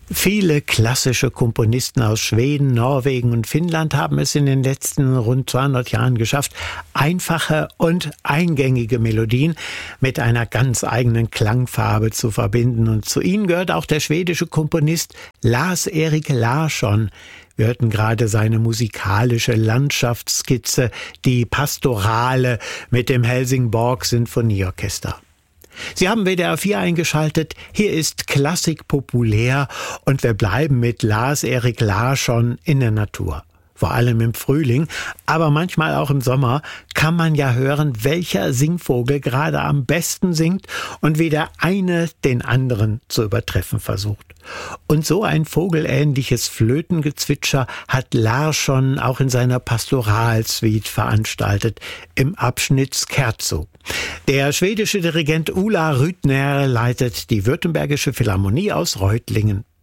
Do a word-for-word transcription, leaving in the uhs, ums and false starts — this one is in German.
Viele klassische Komponisten aus Schweden, Norwegen und Finnland haben es in den letzten rund zweihundert Jahren geschafft, einfache und eingängige Melodien mit einer ganz eigenen Klangfarbe zu verbinden. Und zu ihnen gehört auch der schwedische Komponist Lars-Erik Larsson. Wir hörten gerade seine musikalische Landschaftsskizze, die Pastorale mit dem Helsingborg Sinfonieorchester. Sie haben W D R vier eingeschaltet. Hier ist Klassik populär und wir bleiben mit Lars-Erik Larsson in der Natur. Vor allem im Frühling, aber manchmal auch im Sommer kann man ja hören, welcher Singvogel gerade am besten singt und wie der eine den anderen zu übertreffen versucht. Und so ein vogelähnliches Flötengezwitscher hat Larsson auch in seiner Pastoralsuite veranstaltet, im Abschnitt Scherzo. Der schwedische Dirigent Ola Rydner leitet die Württembergische Philharmonie aus Reutlingen.